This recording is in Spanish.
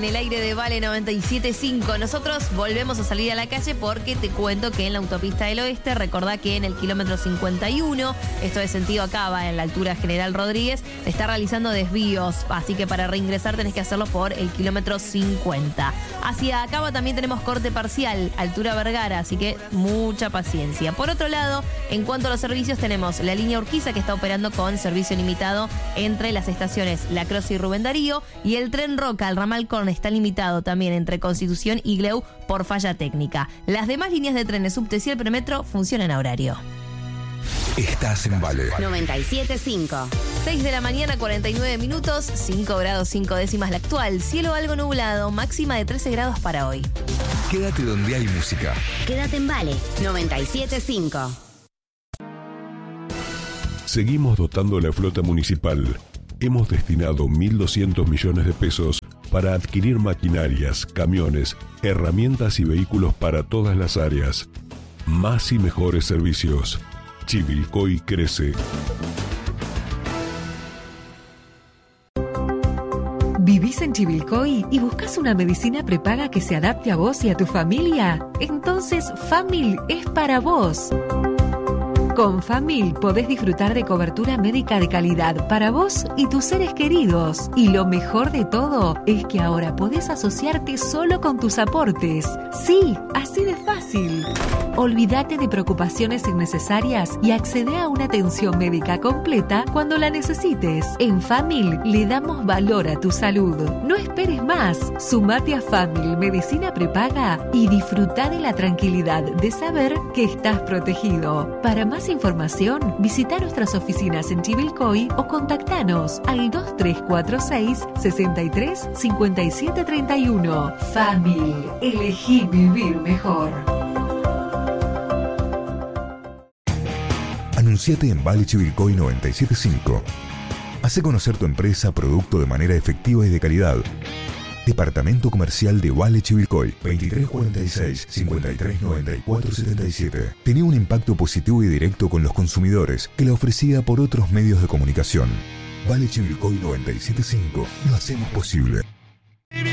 el aire de Vale 97.5. Nosotros volvemos a salir a la calle porque te cuento que en la autopista del Oeste, recordá que en el kilómetro 51, esto de sentido Acaba, en la altura General Rodríguez, se está realizando desvíos, así que para reingresar tenés que hacerlo por el kilómetro 50. Hacia Acaba también tenemos corte parcial, altura Vergara, así que mucha paciencia. Por otro lado, en cuanto a los servicios, tenemos la línea Urquiza que está operando con servicio limitado entre las estaciones La Croce y Rubén Darío, y el tren Roca, el ramal Corn, está limitado también entre Constitución y Gleu por falla técnica. Las demás líneas de trenes subte y el premetro funcionan a horario. Estás en Vale 97.5. 6 de la mañana, 49 minutos, 5 grados 5 décimas la actual. Cielo algo nublado, máxima de 13 grados para hoy. Quédate donde hay música. Quédate en Vale 97.5. Seguimos dotando la flota municipal. Hemos destinado 1.200 millones de pesos para adquirir maquinarias, camiones, herramientas y vehículos para todas las áreas. Más y mejores servicios. Chivilcoy crece. ¿Vivís en Chivilcoy y buscas una medicina prepaga que se adapte a vos y a tu familia? Entonces Famil es para vos. Con Famil podés disfrutar de cobertura médica de calidad para vos y tus seres queridos. Y lo mejor de todo es que ahora podés asociarte solo con tus aportes. Sí, así de fácil. Olvídate de preocupaciones innecesarias y accede a una atención médica completa cuando la necesites. En Famil le damos valor a tu salud. No esperes más. Sumate a Famil Medicina Prepaga y disfruta de la tranquilidad de saber que estás protegido. Para más información, visita nuestras oficinas en Chivilcoy o contactanos al 2346 63 57 31. Famil, elegí vivir mejor. Anunciate en Vale Chivilcoy 97.5. Hace conocer tu empresa, producto de manera efectiva y de calidad. Departamento Comercial de Vale Chivilcoy, 2346 53 94 77. Tenía un impacto positivo y directo con los consumidores que la ofrecía por otros medios de comunicación. Vale Chivilcoy 97.5. Lo hacemos posible.